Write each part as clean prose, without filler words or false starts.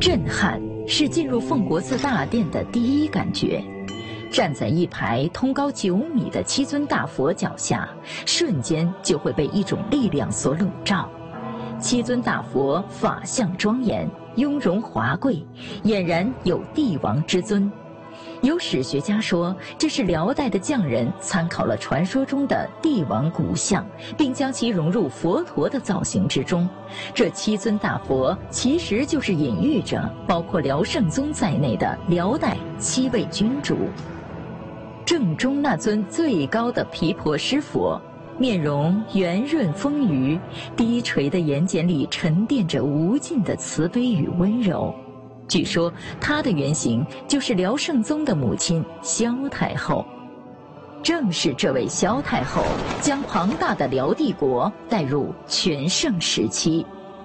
震撼是进入奉国寺大殿的第一感觉。站在一排通高9米的七尊大佛脚下，瞬间就会被一种力量所笼罩。七尊大佛法相庄严，雍容华贵，俨然有帝王之尊。有史学家说，这是辽代的匠人参考了传说中的帝王骨像，并将其融入佛陀的造型之中。这七尊大佛其实就是隐喻着包括辽圣宗在内的辽代7位君主。正中那尊最高的毗婆尸佛，面容圆润丰腴，低垂的眼睑里沉淀着无尽的慈悲与温柔。据说他的原型就是辽圣宗的母亲萧太后。正是这位萧太后将庞大的辽帝国带入全盛时期。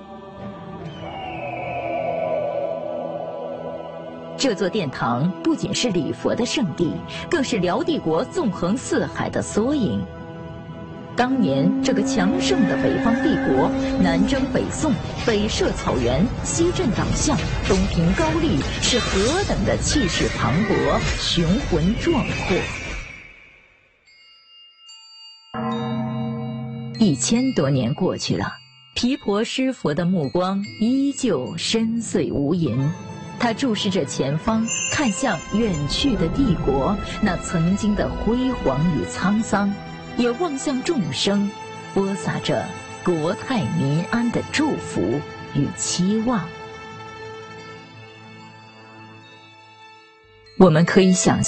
这座殿堂不仅是礼佛的圣地，更是辽帝国纵横四海的缩影。当年这个强盛的北方帝国，南征北宋，北涉草原，西镇党项，东平高丽，是何等的气势磅礴，雄浑壮阔。1000多年过去了，毗婆尸佛的目光依旧深邃无垠。他注视着前方，看向远去的帝国，那曾经的辉煌与沧桑，也望向众生，播撒着国泰民安的祝福与期望。我们可以想象